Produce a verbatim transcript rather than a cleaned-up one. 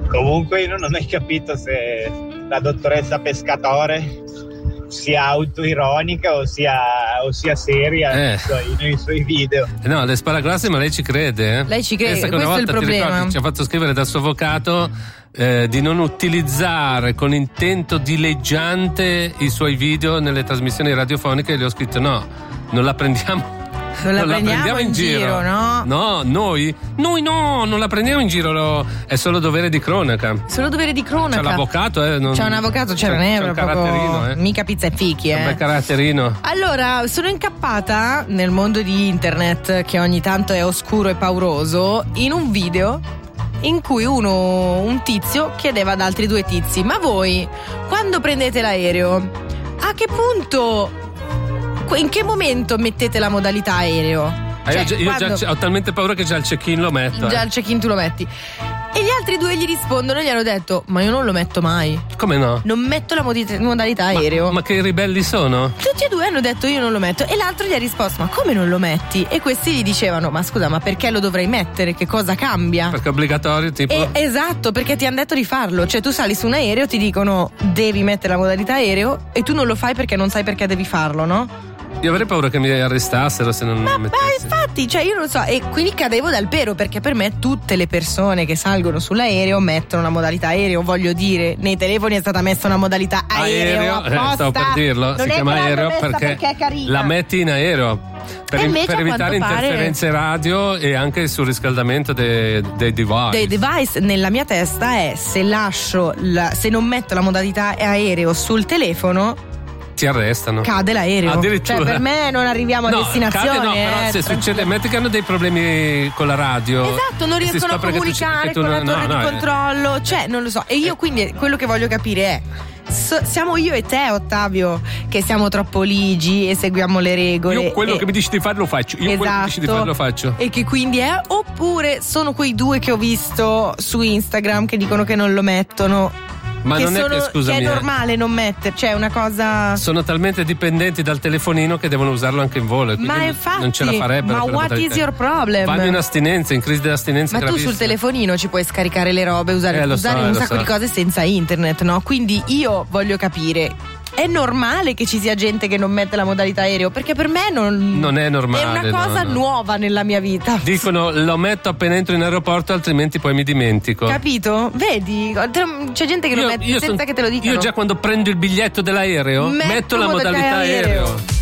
Comunque io non ho capito se la dottoressa Pescatore sia autoironica o sia, o sia seria eh. nei, suoi, nei suoi video. No, le sparaglasse, ma lei ci crede? Eh? Lei ci crede, Pensa che questo una è il volta, ti problema. ricordi, ci ha fatto scrivere dal suo avvocato eh, di non utilizzare con intento dileggiante i suoi video nelle trasmissioni radiofoniche, e gli ho scritto no, non la prendiamo. Non la, non prendiamo, la prendiamo in, in giro, giro, no? No, noi? Noi no, non la prendiamo in giro, lo, è solo dovere di cronaca. Solo dovere di cronaca. C'è l'avvocato, eh? Non, c'è un avvocato, cioè c'è, non è c'è un proprio caratterino, eh? mica pizza e fichi, eh. Un bel caratterino. Allora, sono incappata nel mondo di internet, che ogni tanto è oscuro e pauroso, in un video in cui uno, un tizio chiedeva ad altri due tizi: ma voi, quando prendete l'aereo, a che punto, in che momento mettete la modalità aereo? Ah, Cioè, io già, io quando... già ho talmente paura che già il check-in lo metto. Già eh. il check-in tu lo metti. E gli altri due gli rispondono e gli hanno detto: ma io non lo metto mai. Come no? Non metto la modi- modalità aereo. Ma, ma che ribelli sono? Tutti e due hanno detto: io non lo metto. E l'altro gli ha risposto: ma come non lo metti? E questi gli dicevano: ma scusa, ma perché lo dovrei mettere? Che cosa cambia? Perché è obbligatorio, tipo? E, esatto, perché ti hanno detto di farlo. Cioè tu sali su un aereo, ti dicono devi mettere la modalità aereo, e tu non lo fai perché non sai perché devi farlo, no? Io avrei paura che mi arrestassero se non ma, mettessi. Ma infatti, cioè io non so, e quindi cadevo dal pero, perché per me tutte le persone che salgono sull'aereo mettono la modalità aereo. Voglio dire, nei telefoni è stata messa una modalità aereo, aereo eh, stavo per dirlo, non si chiama aereo perché, perché è carina. La metti in aereo per, invece, per evitare interferenze pare... radio e anche sul riscaldamento dei, dei device. Dei device. Nella mia testa è: se lascio la, se non metto la modalità aereo sul telefono, ti arrestano, cade l'aereo. Addirittura. Cioè per me non arriviamo a no, destinazione. Cade no, eh, però se succede, metti che hanno dei problemi con la radio. Esatto, non riescono a comunicare tu, con la no, torre no, di no, controllo. eh. Cioè, non lo so. E io quindi quello che voglio capire è: so, siamo io e te, Ottavio, che siamo troppo ligi e seguiamo le regole. Io quello e... che mi dici di fare lo faccio. Io esatto, quello che mi dici di fare lo faccio. E che quindi è, oppure sono quei due che ho visto su Instagram che dicono che non lo mettono. Ma che non sono, è che, scusami, che è normale non mettere, cioè è una cosa. Sono talmente dipendenti dal telefonino che devono usarlo anche in volo. Ma infatti, non ce la farebbero. Ma what is your problem? Fammi un'astinenza, in crisi dell'astinenza. Ma gravissima. tu sul telefonino ci puoi scaricare le robe, usare, eh, usare so, un eh, sacco so. di cose senza internet, no? Quindi io voglio capire. È normale che ci sia gente che non mette la modalità aereo? Perché per me non, non è normale. È una cosa no, no. nuova nella mia vita. Dicono lo metto appena entro in aeroporto, altrimenti poi mi dimentico. Capito? Vedi? C'è gente che lo io, mette io senza son, che te lo dicano. Io già quando prendo il biglietto dell'aereo metto, metto la modalità, modalità aereo. aereo.